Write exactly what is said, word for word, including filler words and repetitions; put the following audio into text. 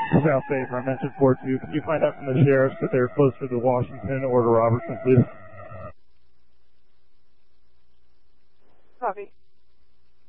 South Favor, I mentioned four two. Can you find out from the sheriffs that they're closer to Washington or to Robertson, please? Copy.